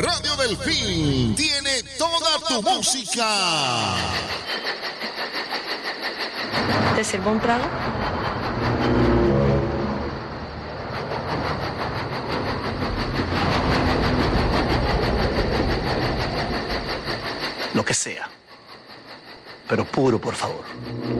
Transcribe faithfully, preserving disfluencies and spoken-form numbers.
Radio Delfín tiene toda tu música. ¿Te sirvo un trago? Lo que sea. Pero puro, por favor.